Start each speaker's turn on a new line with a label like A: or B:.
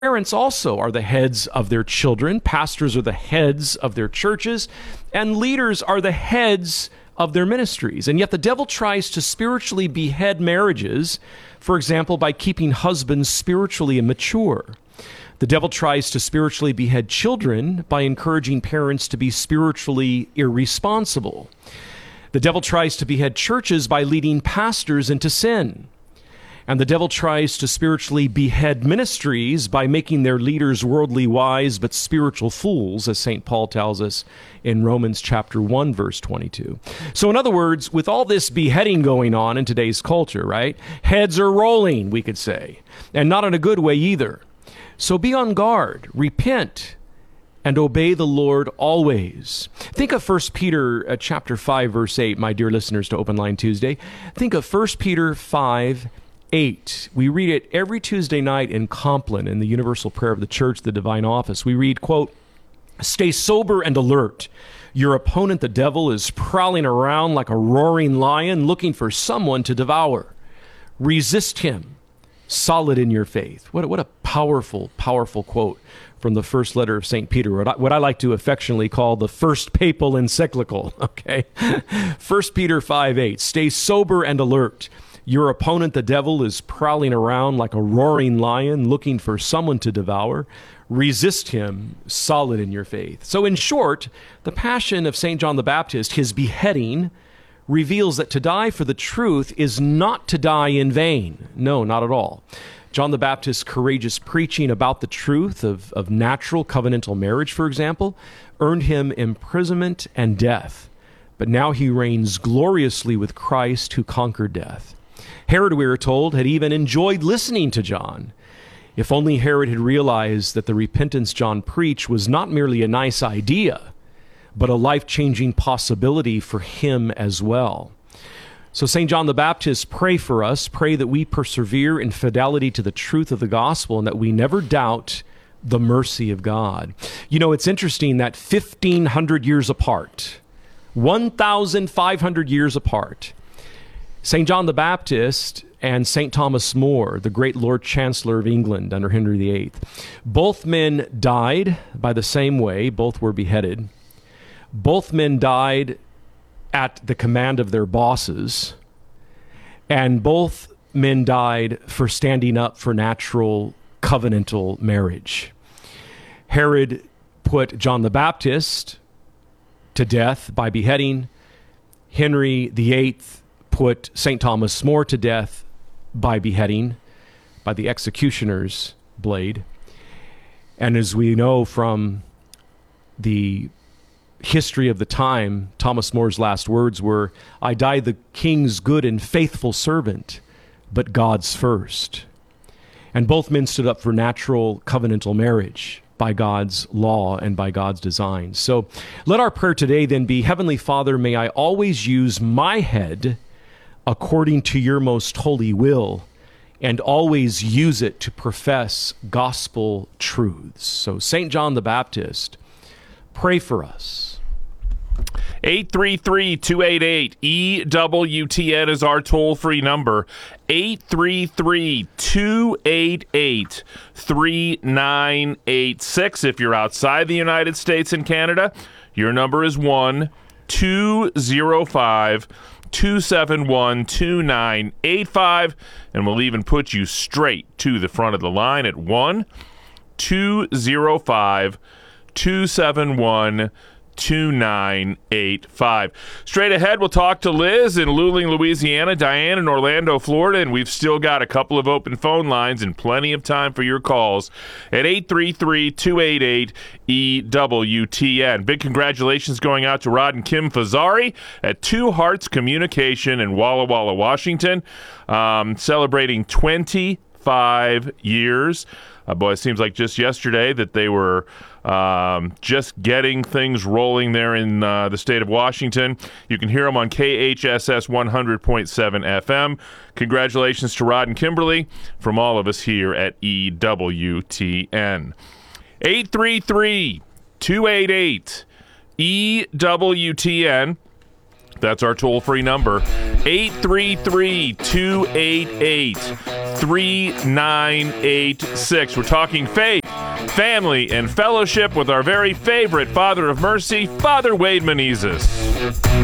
A: Parents also are the heads of their children. Pastors are the heads of their churches, and leaders are the heads of their ministries. And yet the devil tries to spiritually behead marriages, for example, by keeping husbands spiritually immature. The devil tries to spiritually behead children by encouraging parents to be spiritually irresponsible. The devil tries to behead churches by leading pastors into sin. And the devil tries to spiritually behead ministries by making their leaders worldly wise but spiritual fools, as St. Paul tells us in Romans chapter 1, verse 22. So in other words, with all this beheading going on in today's culture, right, heads are rolling, we could say, and not in a good way either. So be on guard, repent, and obey the Lord always. Think of 1 Peter chapter 5, verse 8, my dear listeners to Open Line Tuesday. Think of 1 Peter 5, 8. We read it every Tuesday night in Compline in the Universal Prayer of the Church, the Divine Office. We read, quote, "Stay sober and alert. Your opponent, the devil, is prowling around like a roaring lion looking for someone to devour. Resist him, solid in your faith." What a powerful, powerful quote from the first letter of St. Peter, what I like to affectionately call the first papal encyclical, okay? 1 Peter 5:8, "Stay sober and alert. Your opponent, the devil, is prowling around like a roaring lion looking for someone to devour. Resist him, solid in your faith." So in short, the passion of St. John the Baptist, his beheading, reveals that to die for the truth is not to die in vain. No, not at all. John the Baptist's courageous preaching about the truth of natural covenantal marriage, for example, earned him imprisonment and death. But now he reigns gloriously with Christ who conquered death. Herod, we are told, had even enjoyed listening to John. If only Herod had realized that the repentance John preached was not merely a nice idea, but a life-changing possibility for him as well. So St. John the Baptist, pray for us. Pray that we persevere in fidelity to the truth of the gospel and that we never doubt the mercy of God. You know, it's interesting that 1,500 years apart, 1,500 years apart, St. John the Baptist and St. Thomas More, the great Lord Chancellor of England under Henry VIII, both men died by the same way. Both were beheaded. Both men died at the command of their bosses, and both men died for standing up for natural covenantal marriage. Herod put John the Baptist to death by beheading. Henry VIII put St. Thomas More to death by beheading, by the executioner's blade. And as we know from the history of the time, Thomas More's last words were, "I die the king's good and faithful servant, but God's first." And both men stood up for natural covenantal marriage by God's law and by God's design. So let our prayer today then be, Heavenly Father, may I always use my head according to your most holy will, and always use it to profess gospel truths. So St. John the Baptist, pray for us.
B: 833-288-EWTN is our toll-free number. 833-288-3986. If you're outside the United States and Canada, your number is 1-205-271-2985, and we'll even put you straight to the front of the line at 1-205-271-2985. Straight ahead, we'll talk to Liz in Luling, Louisiana, Diane in Orlando, Florida, and we've still got a couple of open phone lines and plenty of time for your calls at 833-288-EWTN. Big congratulations going out to Rod and Kim Fazari at Two Hearts Communication in Walla Walla, Washington, celebrating 25 years. Boy, it seems like just yesterday that they were just getting things rolling there in the state of Washington. You can hear them on KHSS 100.7 FM. Congratulations to Rod and Kimberly from all of us here at EWTN. 833-288-EWTN. That's our toll-free number. 833-288-3986. We're talking faith, family, and fellowship with our very favorite Father of Mercy, Father Wade Menezes.